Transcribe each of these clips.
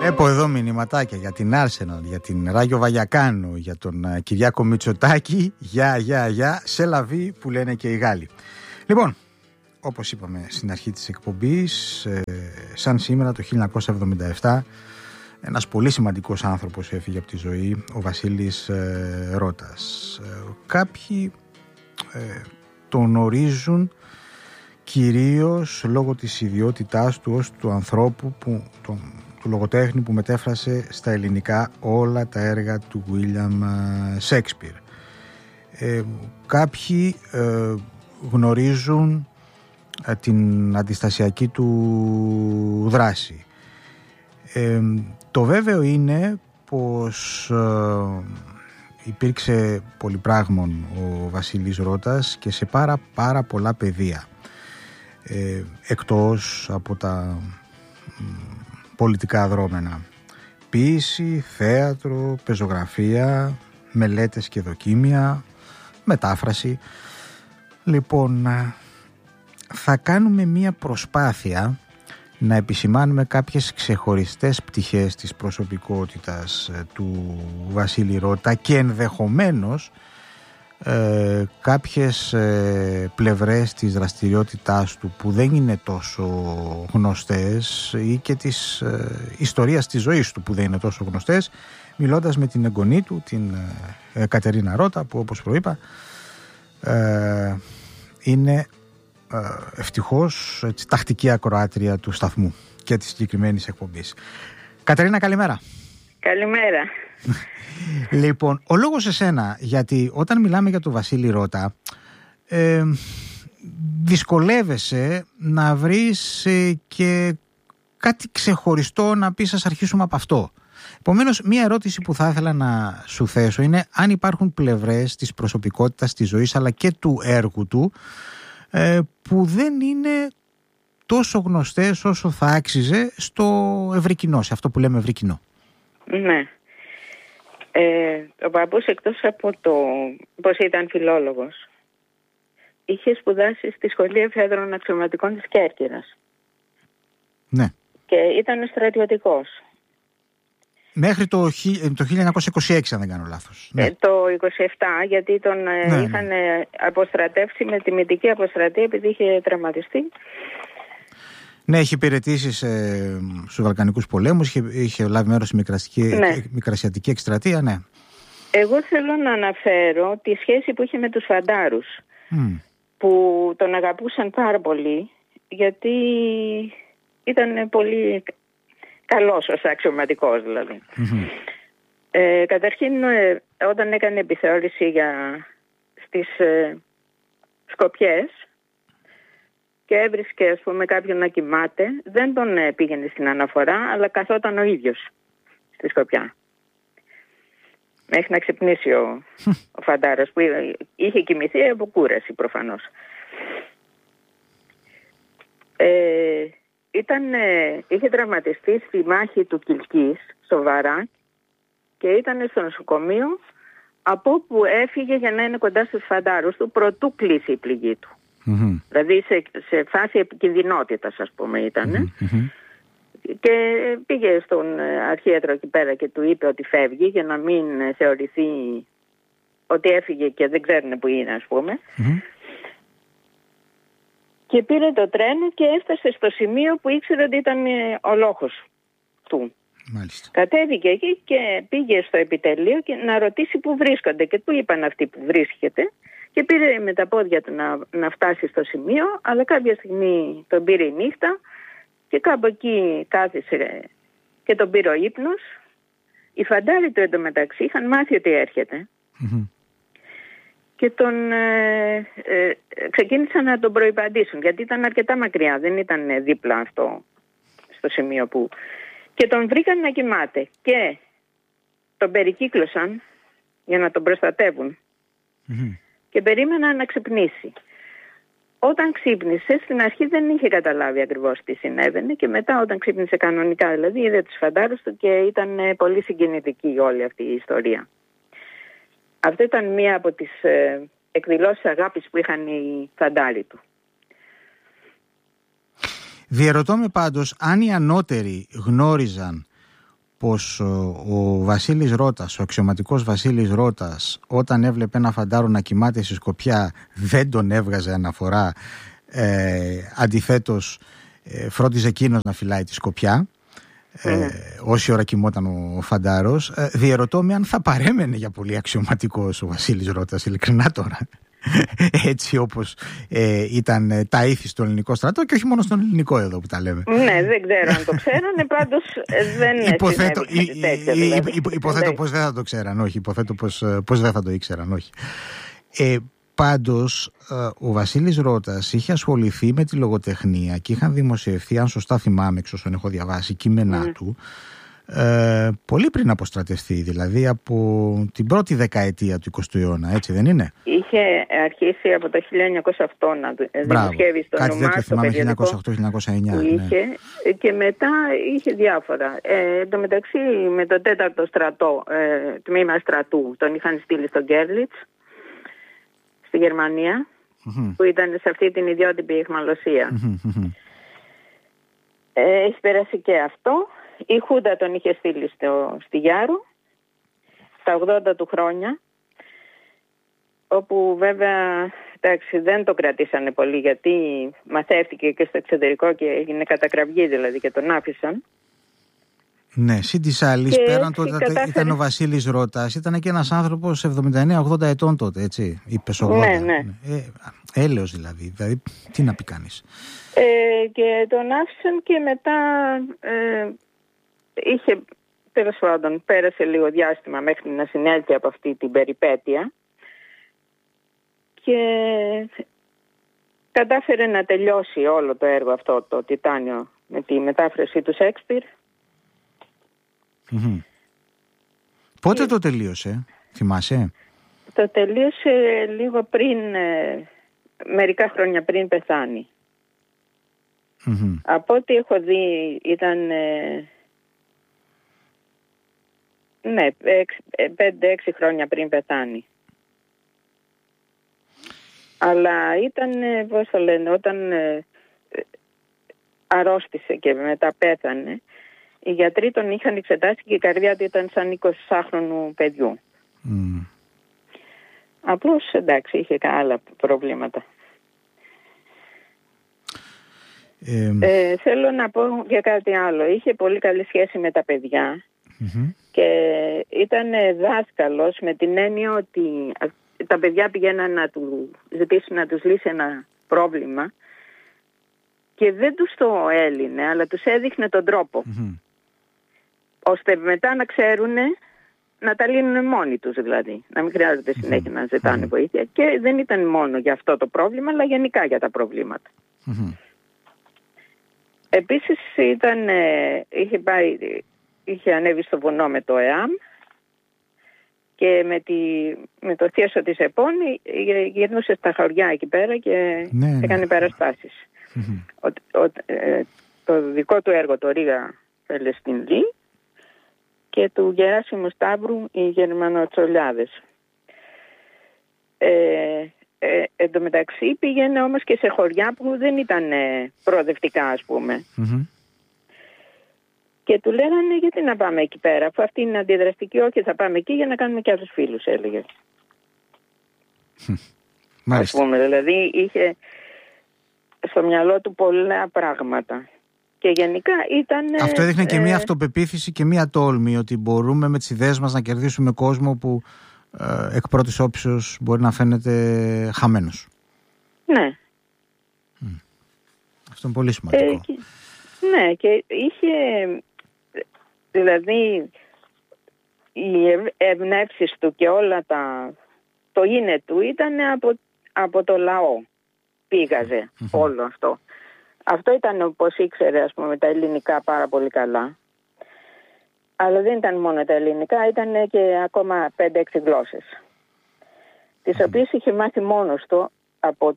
Βλέπω εδώ μηνυματάκια για την Arsenal, για την Ράγιο Βαγιακάνο, για τον Κυριάκο Μητσοτάκη. Γεια, σε λαβή που λένε και οι Γάλλοι. Λοιπόν, όπως είπαμε στην αρχή της εκπομπής, σαν σήμερα το 1977, ένας πολύ σημαντικός άνθρωπος έφυγε από τη ζωή, ο Βασίλης Ρώτας. Κάποιοι τον ορίζουν κυρίως λόγω της ιδιότητάς του ως του ανθρώπου, του λογοτέχνη που μετέφρασε στα ελληνικά όλα τα έργα του William Shakespeare. Κάποιοι γνωρίζουν την αντιστασιακή του δράση. Το βέβαιο είναι πως υπήρξε πολυπράγμων ο Βασίλης Ρώτας και σε πάρα πολλά πεδία, εκτός από τα πολιτικά δρόμενα. Ποίηση, θέατρο, πεζογραφία, μελέτες και δοκίμια, μετάφραση. Λοιπόν, θα κάνουμε μία προσπάθεια να επισημάνουμε κάποιες ξεχωριστές πτυχές της προσωπικότητας του Βασίλη Ρώτα και ενδεχομένως κάποιες πλευρές της δραστηριότητάς του που δεν είναι τόσο γνωστές ή και της ιστορίας της ζωής του που δεν είναι τόσο γνωστές, μιλώντας με την εγγονή του, την Κατερίνα Ρώτα, που όπως προείπα είναι ευτυχώς τακτική ακροάτρια του σταθμού και της συγκεκριμένης εκπομπής. Κατερίνα, καλημέρα. Καλημέρα. Λοιπόν, ο λόγος εσένα, γιατί όταν μιλάμε για τον Βασίλη Ρώτα, δυσκολεύεσαι να βρεις και κάτι ξεχωριστό να πεις, ας αρχίσουμε από αυτό. Επομένως, μία ερώτηση που θα ήθελα να σου θέσω είναι αν υπάρχουν πλευρές της προσωπικότητας, της ζωής αλλά και του έργου του που δεν είναι τόσο γνωστές όσο θα άξιζε στο ευρύ κοινό, σε αυτό που λέμε ευρύ κοινό. Ναι. Ο παππούς, εκτός από το πως ήταν φιλόλογος, είχε σπουδάσει στη Σχολή Εφέδρων Αξιωματικών της Κέρκυρας. Ναι. Και ήταν στρατιωτικός. Μέχρι το 1926, αν δεν κάνω λάθος. Ναι. Το 27, γιατί τον είχαν αποστρατεύσει με τιμητική αποστρατεία επειδή είχε τραυματιστεί. Ναι, είχε υπηρετήσει στους Βαλκανικούς πολέμους, είχε λάβει μέρος στη Μικρασιατική εκστρατεία, ναι. Εγώ θέλω να αναφέρω τη σχέση που είχε με τους φαντάρους, που τον αγαπούσαν πάρα πολύ, γιατί ήταν πολύ καλός ως αξιωματικός δηλαδή. Καταρχήν, όταν έκανε επιθεώρηση στις Σκοπιές και έβρισκε, ας πούμε, κάποιον να κοιμάται, δεν τον πήγαινε στην αναφορά, αλλά καθόταν ο ίδιος στη Σκοπιά μέχρι να ξυπνήσει ο φαντάρος, που είχε κοιμηθεί από κούραση προφανώς. Είχε τραυματιστεί στη μάχη του Κιλκής σοβαρά και ήταν στο νοσοκομείο, από όπου έφυγε για να είναι κοντά στους φαντάρους του προτού κλείσει η πληγή του. Δηλαδή σε φάση επικινδυνότητας, ας πούμε, ήταν. Και πήγε στον αρχίατρο εκεί πέρα και του είπε ότι φεύγει, για να μην θεωρηθεί ότι έφυγε και δεν ξέρουν που είναι, ας πούμε. Και πήρε το τρένο και έφτασε στο σημείο που ήξερε ότι ήταν ο λόγος του. Μάλιστα. Κατέβηκε εκεί και πήγε στο επιτελείο και να ρωτήσει που βρίσκονται. Και του είπαν αυτοί που βρίσκεται. Και πήρε με τα πόδια του να φτάσει στο σημείο. Αλλά κάποια στιγμή τον πήρε η νύχτα και κάπου εκεί κάθισε και τον πήρε ο ύπνος. Οι φαντάροι του εντωμεταξύ είχαν μάθει ότι έρχεται. Και ξεκίνησαν να τον προϋπαντήσουν, γιατί ήταν αρκετά μακριά, δεν ήταν δίπλα αυτό στο σημείο που... Και τον βρήκαν να κοιμάται και τον περικύκλωσαν για να τον προστατεύουν και περίμεναν να ξυπνήσει. Όταν ξύπνησε, στην αρχή δεν είχε καταλάβει ακριβώς τι συνέβαινε και μετά όταν ξύπνησε κανονικά, δηλαδή είδε τους φαντάρους του και ήταν πολύ συγκινητική όλη αυτή η ιστορία. Αυτό ήταν μία από τις εκδηλώσεις αγάπης που είχαν οι φαντάροι του. Διερωτώ με πάντως αν οι ανώτεροι γνώριζαν πως ο Βασίλης Ρώτας, ο αξιωματικός Βασίλης Ρώτας, όταν έβλεπε ένα φαντάρο να κοιμάται στη Σκοπιά, δεν τον έβγαζε αναφορά, αντιθέτως φρόντιζε εκείνος να φυλάει τη Σκοπιά όση ώρα κοιμόταν ο φαντάρος. Διερωτώ με αν θα παρέμενε για πολύ αξιωματικός ο Βασίλης Ρώτας, ειλικρινά τώρα, έτσι όπως ήταν τα ήθη στο ελληνικό στρατό, και όχι μόνο στον ελληνικό εδώ που τα λέμε. Ναι, δεν ξέρω αν το ξέρανε, πάντως δεν υποθέτω πως δεν θα το ξέραν, όχι, υποθέτω πως δεν θα το ήξεραν, όχι. Πάντως ο Βασίλης Ρώτας είχε ασχοληθεί με τη λογοτεχνία και είχαν δημοσιευθεί, αν σωστά θυμάμαι, εξ όσων έχω διαβάσει, κείμενά του πολύ πριν αποστρατευτεί, δηλαδή από την πρώτη δεκαετία του 20ου αιώνα, έτσι δεν είναι? Είχε αρχίσει από το 1908 να δημοσιεύει στο όνομά στο περιοδικό 1908-1909 είχε, και μετά είχε διάφορα. Εν τω μεταξύ με το 4ο στρατό, τμήμα στρατού, τον είχαν στείλει στο Γκέρλιτς στη Γερμανία, που ήταν σε αυτή την ιδιότυπη αιχμαλωσία. Έχει περάσει και αυτό. Η Χούντα τον είχε στείλει στη Γιάρο στα 80 του χρόνια, όπου βέβαια δεν το κρατήσανε πολύ, γιατί μαθεύτηκε και στο εξωτερικό και έγινε κατακραυγή, δηλαδή, και τον άφησαν. Ναι, συν της άλλης, πέραν τότε ήταν ο Βασίλης Ρώτας, ήταν και ένας άνθρωπος 79-80 ετών τότε, έτσι, είπες 80. Ναι. Έλεος δηλαδή, τι να πει κανείς. Και τον άφησαν και μετά είχε, τέλος πάντων, πέρασε λίγο διάστημα μέχρι να συνέλθει από αυτή την περιπέτεια και κατάφερε να τελειώσει όλο το έργο αυτό, το Τιτάνιο, με τη μετάφραση του Σέξπιρ. Πότε το τελείωσε, θυμάσαι? Το τελείωσε λίγο πριν, μερικά χρόνια πριν πεθάνει. Από ό,τι έχω δει ήταν 5-6 χρόνια πριν πεθάνει. Αλλά ήταν, πώς το λένε, όταν αρρώστησε και μετά πέθανε, οι γιατροί τον είχαν εξετάσει και η καρδιά του ήταν σαν 20χρονου παιδιού. Απλώς, εντάξει, είχε άλλα προβλήματα. Θέλω να πω για κάτι άλλο. Είχε πολύ καλή σχέση με τα παιδιά και ήταν δάσκαλος, με την έννοια ότι τα παιδιά πηγαίναν να του ζητήσουν να τους λύσει ένα πρόβλημα και δεν τους το έλυνε, αλλά τους έδειχνε τον τρόπο, ώστε μετά να ξέρουν να τα λύνουν μόνοι τους, δηλαδή να μην χρειάζεται συνέχεια να ζητάνε βοήθεια. Και δεν ήταν μόνο για αυτό το πρόβλημα, αλλά γενικά για τα προβλήματα. Επίσης είχε ανέβει στο βουνό με το ΕΑΜ και με το θείασο της Επώνη γυρνούσε στα χωριά εκεί πέρα και έκανε παραστάσεις. Το δικό του έργο, το Ρίγα Πελεστινλή, και του Γεράσιμου Σταύρου οι Γερμανοτσολιάδες. Εν τω μεταξύ πήγαινε όμως και σε χωριά που δεν ήταν προοδευτικά, ας πούμε. Και του λέγανε, γιατί να πάμε εκεί πέρα, αφού αυτή είναι αντιδραστική? Όχι, θα πάμε εκεί για να κάνουμε και άλλους φίλους, έλεγε. Μάλιστα. Ας πούμε, δηλαδή είχε στο μυαλό του πολλά πράγματα. Και γενικά ήταν... Αυτό έδειχνε και μια αυτοπεποίθηση και μια τόλμη, ότι μπορούμε με τις ιδέες μας να κερδίσουμε κόσμο που εκ πρώτης όψεως μπορεί να φαίνεται χαμένος. Ναι. Αυτό είναι πολύ σημαντικό. Ναι, και είχε, δηλαδή, οι ευνεύσεις του και όλα το είναι του ήταν από το λαό. Πήγαζε όλο αυτό. Αυτό ήταν, όπως ήξερε, ας πούμε, τα ελληνικά πάρα πολύ καλά. Αλλά δεν ήταν μόνο τα ελληνικά, ήταν και ακόμα 5-6 γλώσσες. Τις οποίες είχε μάθει μόνος του από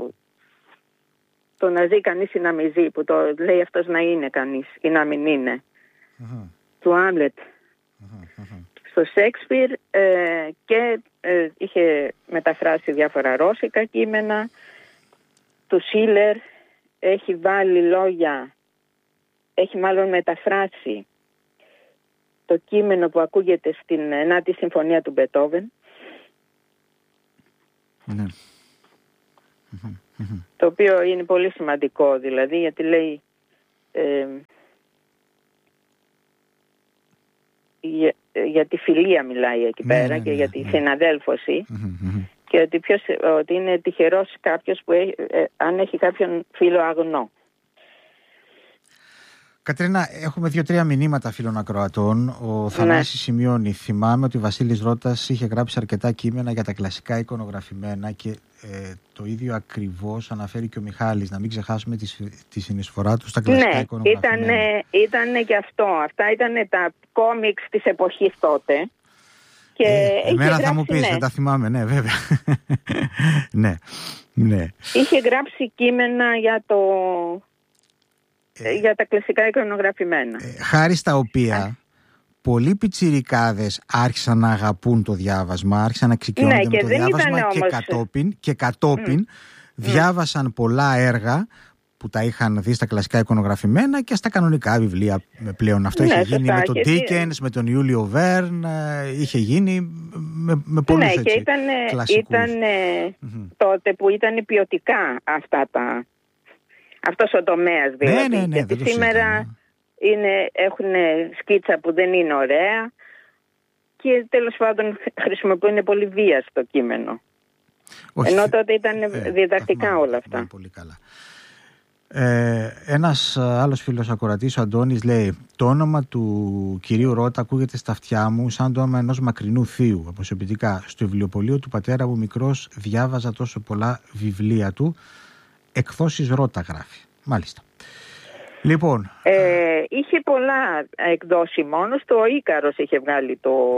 το να ζει κανείς ή να μην ζει, που το λέει αυτός, να είναι κανείς ή να μην είναι. Του Άμλετ. Στο Σέξπιρ και είχε μεταφράσει διάφορα ρώσικα κείμενα. Του Σίλερ έχει βάλει λόγια, έχει μάλλον μεταφράσει το κείμενο που ακούγεται στην 9η Συμφωνία του Μπετόβεν. Ναι. Το οποίο είναι πολύ σημαντικό, δηλαδή, γιατί λέει για τη φιλία μιλάει εκεί πέρα και για τη συναδέλφωση και ότι είναι τυχερός κάποιος που αν έχει κάποιον φίλο αγνό. Κατρίνα, έχουμε 2-3 μηνύματα φίλων ακροατών. Ο Θανάσης σημειώνει: θυμάμαι ότι ο Βασίλης Ρώτας είχε γράψει αρκετά κείμενα για τα κλασικά εικονογραφημένα και το ίδιο ακριβώς αναφέρει και ο Μιχάλης. Να μην ξεχάσουμε τη συνεισφορά του στα κλασικά εικονογραφημένα. Ναι, ήταν και αυτό. Αυτά ήταν τα κόμιξ της εποχής τότε. Και εμένα θα μου πεις, δεν τα θυμάμαι, ναι, βέβαια. ναι. Είχε γράψει κείμενα για τα κλασικά εικονογραφημένα. Χάρη στα οποία πολλοί πιτσιρικάδες άρχισαν να αγαπούν το διάβασμα, άρχισαν να εξοικειώνονται με το διάβασμα και κατόπιν διάβασαν πολλά έργα που τα είχαν δει στα κλασικά εικονογραφημένα και στα κανονικά βιβλία πλέον. Αυτό είχε γίνει με τον Dickens, με τον Ιούλιο Βέρν, είχε γίνει με πολλούς έτσι κλασικούς. Ήταν τότε που ήταν ποιοτικά αυτός ο τομέας δηλαδή. Ναι, γιατί σήμερα έχουν σκίτσα που δεν είναι ωραία και τέλος πάντων χρησιμοποιούν πολύ βία στο κείμενο. Ενώ τότε ήταν διδακτικά όλα αυτά. Πολύ καλά. Ένας άλλος φίλος ακροατής, ο Αντώνης, λέει: το όνομα του κυρίου Ρώτα ακούγεται στα αυτιά μου σαν το όνομα ενός μακρινού θείου. Αποσιοποιητικά, στο βιβλιοπωλείο του πατέρα μου μικρός διάβαζα τόσο πολλά βιβλία του. Εκδόσεις Ρώτα γράφει. Μάλιστα. Λοιπόν. Είχε πολλά εκδόσεις μόνος του. Ο Ίκαρος είχε βγάλει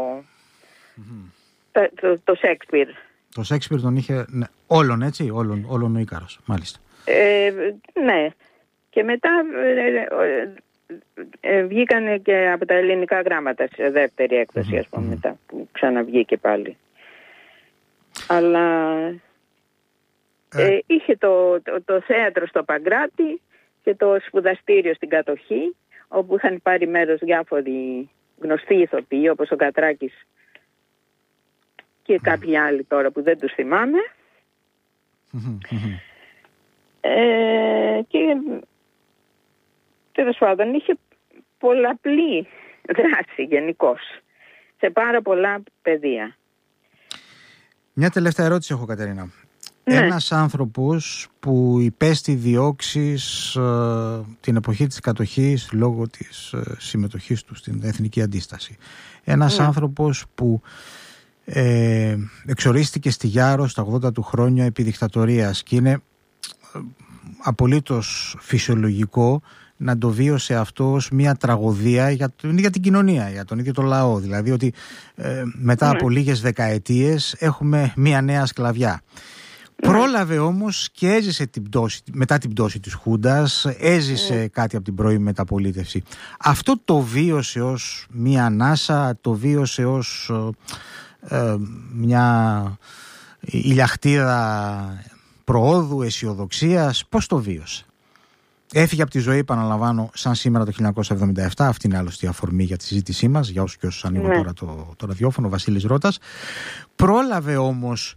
το Σέξπιρ. Το Σέξπιρ τον είχε όλον, έτσι, όλον ο Ίκαρος. Μάλιστα. Ναι. Και μετά βγήκανε και από τα ελληνικά γράμματα σε δεύτερη έκδοση, ας πούμε, μετά που ξαναβγήκε πάλι. Αλλά είχε το θέατρο στο Παγκράτη και το σπουδαστήριο στην Κατοχή, όπου είχαν πάρει μέρος διάφοροι γνωστοί ηθοποιοί, όπως ο Κατράκης και κάποιοι άλλοι τώρα που δεν τους θυμάμαι. Και τέλος πάντων είχε πολλαπλή δράση γενικώς σε πάρα πολλά πεδία. Μια τελευταία ερώτηση έχω, Κατερίνα. Ένας άνθρωπος που υπέστη διώξεις την εποχή της κατοχής λόγω της συμμετοχής του στην Εθνική Αντίσταση. Ένας άνθρωπος που εξορίστηκε στη Γιάρο στα 80 του χρόνια επί δικτατορίας και είναι απολύτως φυσιολογικό να το βίωσε αυτό ως μια τραγωδία για την κοινωνία, για τον ίδιο το λαό. Δηλαδή ότι μετά από λίγες δεκαετίες έχουμε μια νέα σκλαβιά. Πρόλαβε όμως και έζησε μετά την πτώση της Χούντας, έζησε κάτι από την πρώιμη μεταπολίτευση. Αυτό το βίωσε ως μια ανάσα, το βίωσε ως μια ηλιαχτίδα προόδου, αισιοδοξίας. Πώς το βίωσε? Έφυγε από τη ζωή, επαναλαμβάνω, σαν σήμερα το 1977. Αυτή είναι άλλωστε η αφορμή για τη συζήτησή μας, για όσους και όσους ανοίγουν τώρα το ραδιόφωνο, Βασίλης Ρώτας. Πρόλαβε όμως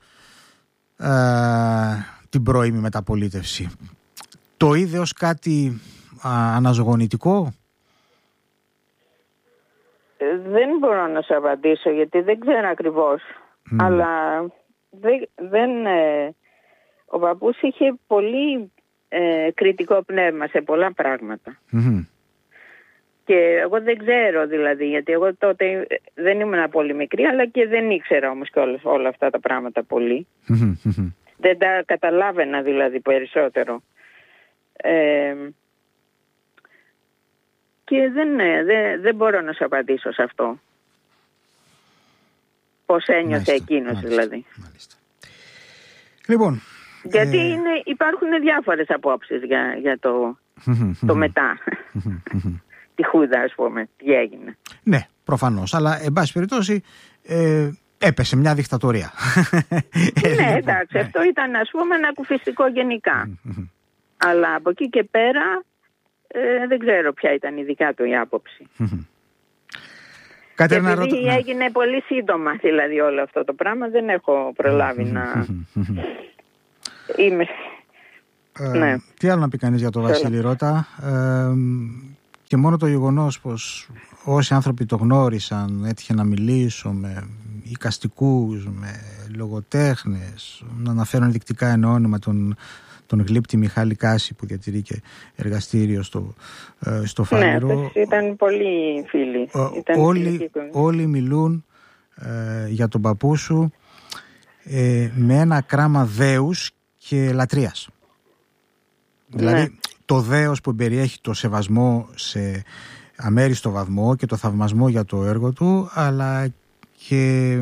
την πρώιμη μεταπολίτευση. Το είδε ως κάτι αναζωογονητικό? Δεν μπορώ να σου απαντήσω, γιατί δεν ξέρω ακριβώς. Αλλά ο παππούς είχε πολύ κριτικό πνεύμα σε πολλά πράγματα. Και εγώ δεν ξέρω δηλαδή, γιατί εγώ τότε δεν ήμουν πολύ μικρή, αλλά και δεν ήξερα όμως και όλα αυτά τα πράγματα πολύ. Δεν τα καταλάβαινα δηλαδή περισσότερο. Και δεν μπορώ να σου απαντήσω σε αυτό. Πώς ένιωθε εκείνος δηλαδή. Μάλιστα. Λοιπόν, γιατί υπάρχουν διάφορες απόψεις για το μετά. Τη Χούδα, ας πούμε, τι έγινε. Ναι, προφανώς. Αλλά, εν πάση περιπτώσει, έπεσε μια δικτατορία. Ναι, εντάξει, αυτό ήταν, ας πούμε, ένα κουφιστικό γενικά. Αλλά από εκεί και πέρα δεν ξέρω ποια ήταν η δικιά του η άποψη. Κατερίνα, επειδή έγινε πολύ σύντομα δηλαδή όλο αυτό το πράγμα, δεν έχω προλάβει να... Είμαι... Ναι. Τι άλλο να πει κανείς για τον Βασίλη Ρώτα? Και μόνο το γεγονός πως όσοι άνθρωποι το γνώρισαν, έτυχε να μιλήσω με εικαστικούς, με λογοτέχνες, να αναφέρουν ενδεικτικά ένα όνομα τον γλύπτη Μιχάλη Κάση που διατηρεί και εργαστήριο στο Φάληρο. Ναι, ήταν πολλοί φίλοι. Όλοι μιλούν για τον παππού σου με ένα κράμα δέους και λατρείας. Δηλαδή το δέος που περιέχει το σεβασμό σε αμέριστο βαθμό και το θαυμασμό για το έργο του, αλλά και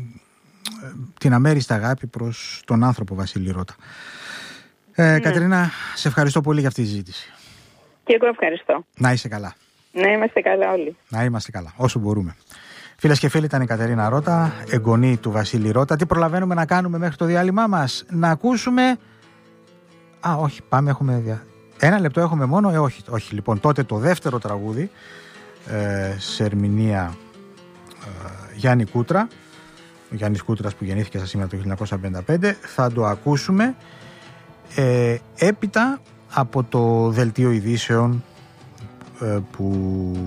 την αμέριστη αγάπη προς τον άνθρωπο Βασίλη Ρώτα. Κατερίνα, σε ευχαριστώ πολύ για αυτή τη συζήτηση. Και εγώ ευχαριστώ. Να είσαι καλά. Να είμαστε καλά όλοι. Να είμαστε καλά, όσο μπορούμε. Φίλες και φίλοι, ήταν η Κατερίνα Ρώτα, εγγονή του Βασίλη Ρώτα. Τι προλαβαίνουμε να κάνουμε μέχρι το διάλειμμά μας? Να ακούσουμε... όχι, πάμε, έχουμε... Ένα λεπτό έχουμε μόνο, όχι. Λοιπόν, τότε το δεύτερο τραγούδι σε ερμηνεία Γιάννη Κούτρα, ο Γιάννης Κούτρας που γεννήθηκε στα σήμερα το 1955, θα το ακούσουμε έπειτα από το δελτίο ειδήσεων που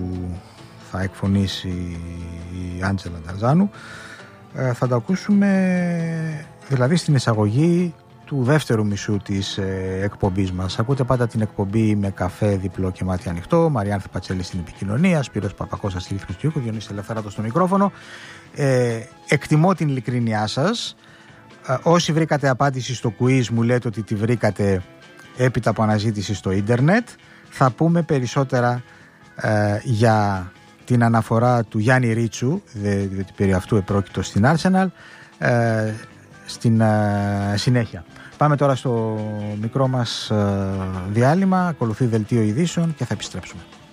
θα εκφωνήσει η Άντζελα Νταρζάνου. Θα το ακούσουμε δηλαδή στην εισαγωγή του δεύτερου μισού της εκπομπής μας. Ακούτε πάντα την εκπομπή με καφέ, διπλό και μάτι ανοιχτό. Μαριάνθη Πατσέλη στην επικοινωνία, Σπύρος Παπακώστας στη ρύθμιση του ήχου, Διονύσης Ελευθεράτος στο μικρόφωνο. Εκτιμώ την ειλικρίνειά σας. Όσοι βρήκατε απάντηση στο quiz, μου λέτε ότι τη βρήκατε έπειτα από αναζήτηση στο ίντερνετ. Θα πούμε περισσότερα για την αναφορά του Γιάννη Ρίτσου, διότι περί αυτού επρόκειτο στην Arsenal, στην συνέχεια. Πάμε τώρα στο μικρό μας διάλειμμα, ακολουθεί δελτίο ειδήσεων και θα επιστρέψουμε.